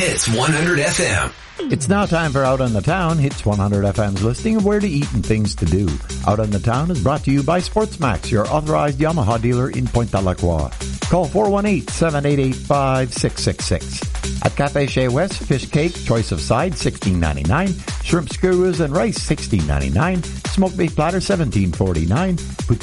Hits 100 FM. It's now time for Out on the Town, Hits 100 FM's listing of where to eat and things to do. Out on the Town is brought to you by Sportsmax, your authorized Yamaha dealer in Pointe à la Croix. Call 418-788-5666. At Cafe Chez West, fish cake, choice of side, $16.99. Shrimp skewers and rice, $16.99. Smoked beef platter, $17.49.